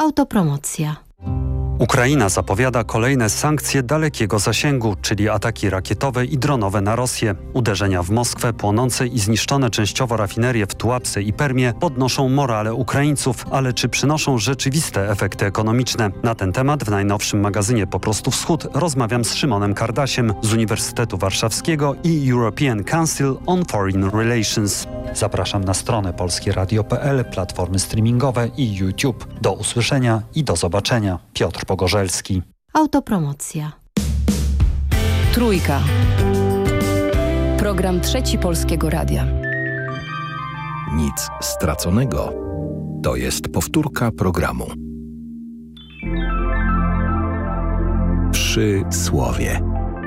Autopromocja. Ukraina zapowiada kolejne sankcje dalekiego zasięgu, czyli ataki rakietowe i dronowe na Rosję. Uderzenia w Moskwę, płonące i zniszczone częściowo rafinerie w Tułapse i Permie podnoszą morale Ukraińców, ale czy przynoszą rzeczywiste efekty ekonomiczne? Na ten temat w najnowszym magazynie Po prostu Wschód rozmawiam z Szymonem Kardasiem z Uniwersytetu Warszawskiego i European Council on Foreign Relations. Zapraszam na stronę polskieradio.pl, platformy streamingowe i YouTube. Do usłyszenia i do zobaczenia. Piotr Pogorzelski. Autopromocja. Trójka. Program Trzeci Polskiego Radia. Nic straconego. To jest powtórka programu. Przy słowie.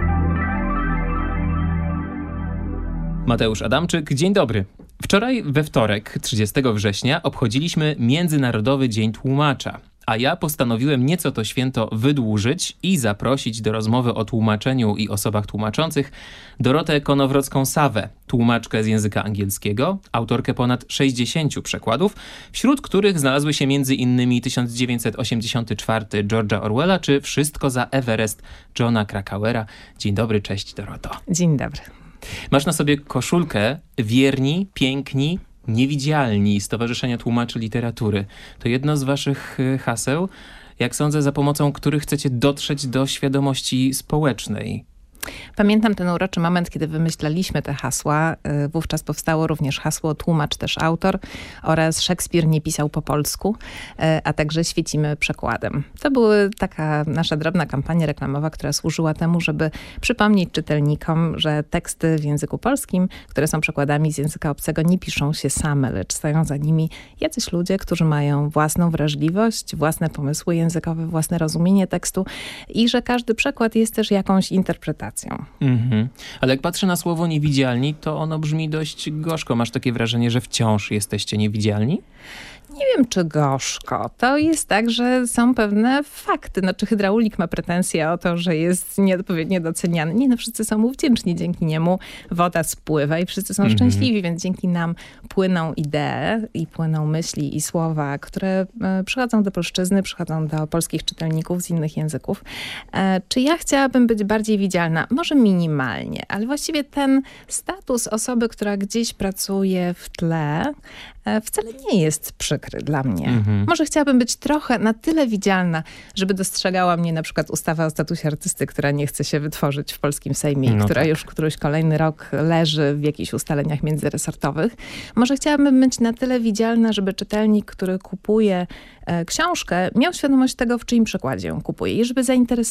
Mateusz Adamczyk, dzień dobry. Wczoraj we wtorek, 30 września, obchodziliśmy Międzynarodowy Dzień Tłumacza. A ja postanowiłem nieco to święto wydłużyć i zaprosić do rozmowy o tłumaczeniu i osobach tłumaczących Dorotę Konowrocką-Sawę, tłumaczkę z języka angielskiego, autorkę ponad 60 przekładów, wśród których znalazły się m.in. 1984 George'a Orwella czy Wszystko za Everest Johna Krakauera. Dzień dobry, cześć Doroto. Dzień dobry. Masz na sobie koszulkę Wierni, Piękni, Niewidzialni Stowarzyszenia Tłumaczy Literatury. To jedno z waszych haseł, jak sądzę, za pomocą których chcecie dotrzeć do świadomości społecznej. Pamiętam ten uroczy moment, kiedy wymyślaliśmy te hasła. Wówczas powstało również hasło Tłumacz też autor oraz Szekspir nie pisał po polsku, a także Świecimy przekładem. To była taka nasza drobna kampania reklamowa, która służyła temu, żeby przypomnieć czytelnikom, że teksty w języku polskim, które są przekładami z języka obcego, nie piszą się same, lecz stoją za nimi jacyś ludzie, którzy mają własną wrażliwość, własne pomysły językowe, własne rozumienie tekstu i że każdy przekład jest też jakąś interpretacją. Ale jak patrzę na słowo niewidzialni, to ono brzmi dość gorzko. Masz takie wrażenie, że wciąż jesteście niewidzialni? Nie wiem, czy gorzko. To jest tak, że są pewne fakty. Czy hydraulik ma pretensje o to, że jest nieodpowiednio doceniany? Nie, wszyscy są mu wdzięczni. Dzięki niemu woda spływa i wszyscy są szczęśliwi, więc dzięki nam płyną idee i płyną myśli i słowa, które przychodzą do polszczyzny, przychodzą do polskich czytelników z innych języków. Czy ja chciałabym być bardziej widzialna? Może minimalnie, ale właściwie ten status osoby, która gdzieś pracuje w tle, wcale nie jest przykry dla mnie. Może chciałabym być trochę na tyle widzialna, żeby dostrzegała mnie na przykład ustawa o statusie artysty, która nie chce się wytworzyć w polskim Sejmie, która już któryś kolejny rok leży w jakichś ustaleniach międzyresortowych. Może chciałabym być na tyle widzialna, żeby czytelnik, który kupuje książkę, miał świadomość tego, w czyim przekładzie ją kupuje i żeby zainteresował